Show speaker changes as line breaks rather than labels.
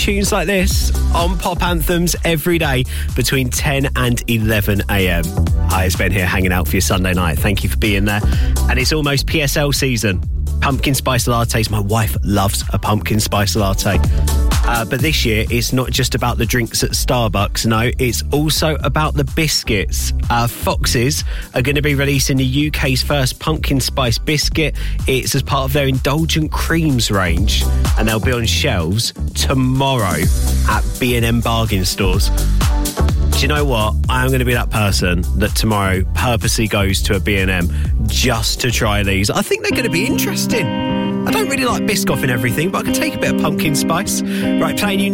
tunes like this on Pop Anthems every day between 10 and 11 a.m. Hi, it's Ben here hanging out for your Sunday night. Thank you for being there. And it's almost PSL season. Pumpkin spice lattes. My wife loves a pumpkin spice latte. But this year, it's not just about the drinks at Starbucks. No, it's also about the biscuits. Foxes are going to be releasing the UK's first pumpkin spice biscuit. It's as part of their Indulgent Creams range. And they'll be on shelves tomorrow at B&M bargain stores. Do you know what? I'm going to be that person that tomorrow purposely goes to a B&M just to try these. I think they're going to be interesting. I don't really like Biscoff and everything, but I can take a bit of pumpkin spice. Right, playing you